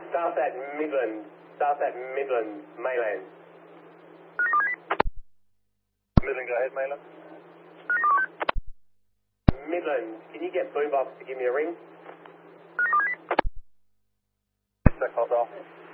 South at Midland, mainland. Midland, go ahead, mainland. Midland, can you get Blue Box to give me a ring? Check hold off.